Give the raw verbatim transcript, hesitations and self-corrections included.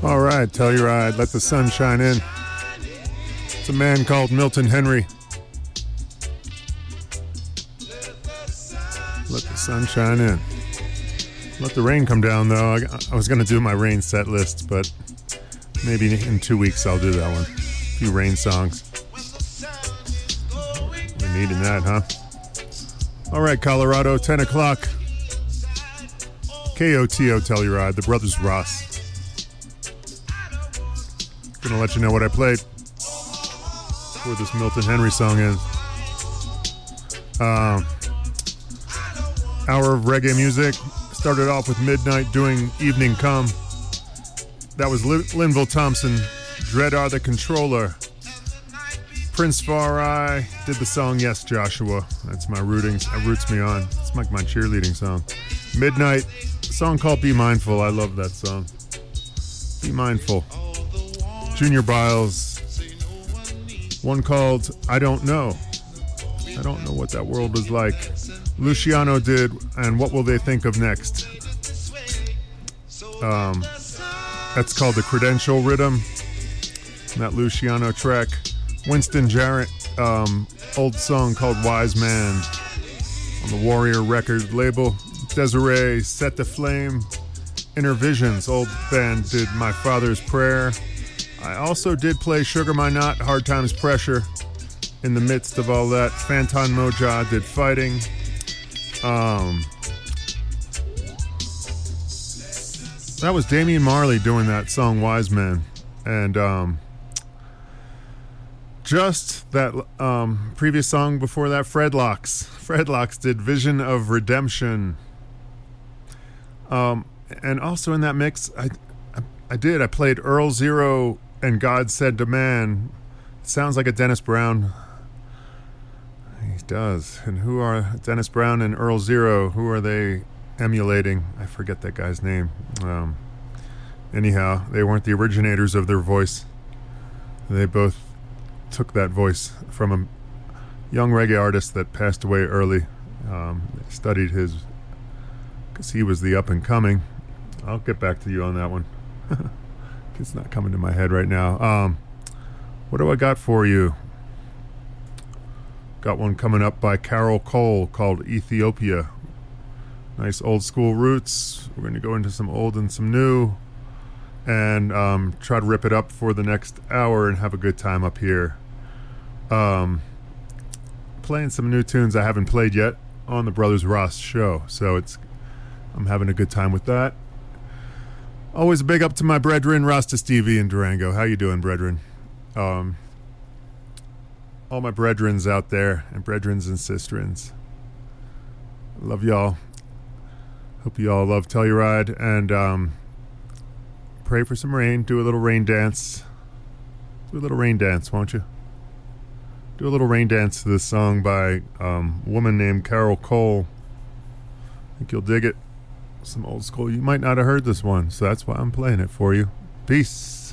All right, Telluride, let the sun shine in. It's a man called Milton Henry. Let the sun shine in. Let the rain come down, though. I, I was going to do my rain set list, but maybe in two weeks I'll do that one. A few rain songs. We're needing that, huh? All right, Colorado, ten o'clock. K O T O Telluride, the Brothers Ross. Gonna let you know what I played. Where this Milton Henry song is. Um, hour of reggae music. Started off with Midnight doing Evening Come. That was Linville Thompson. Dread Are the Controller. Prince Far I did the song Yes Joshua. That's my rooting. It roots me on. It's like my cheerleading song. Midnight. A song called Be Mindful. I love that song. Be Mindful. Junior Biles. One called I Don't Know. I don't know what that world was like. Luciano did and What Will They Think of Next. Um, that's called The Credential Rhythm. That Luciano track. Winston Jarrett, um, old song called Wise Man on the Warrior Record label. Desiree, Set the Flame. Inner Visions, old band, did My Father's Prayer. I also did play Sugar My Knot, Hard Times Pressure. In the midst of all that, Fantan Mojah did Fighting. Um, that was Damian Marley doing that song Wise Man. And um, just that um, previous song before that, Fredlocks. Fredlocks did Vision of Redemption. Um, and also in that mix, I, I, I did, I played Earl Zero and God Said to Man. It sounds like a Dennis Brown. He does. And who are Dennis Brown and Earl Zero? Who are they emulating? I forget that guy's name. Um, anyhow, they weren't the originators of their voice. They both took that voice from a young reggae artist that passed away early. Um, they studied his, because he was the up and coming. I'll get back to you on that one. It's not coming to my head right now. Um, what do I got for you? Got one coming up by Carol Cole called Ethiopia. Nice old school roots. We're going to go into some old and some new and um, try to rip it up for the next hour and have a good time up here. Um, playing some new tunes I haven't played yet on the Brothers Ross show, so it's I'm having a good time with that. Always a big up to my brethren, Rasta Stevie in Durango. How you doing, brethren? Um, all my brethrens out there, and brethrens and sisterins. Love y'all. Hope you all love Telluride, and um, pray for some rain. Do a little rain dance. Do a little rain dance, won't you? Do a little rain dance to this song by um, a woman named Carol Cole. I think you'll dig it. Some old school. You might not have heard this one, so that's why I'm playing it for you. Peace.